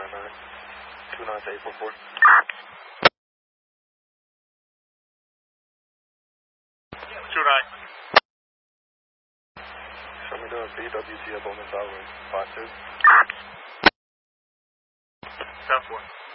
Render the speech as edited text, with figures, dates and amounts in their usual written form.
9. 2 knots 844. Two nine. Show me doing BWT at Bowman Tower, 5-2. 10-4.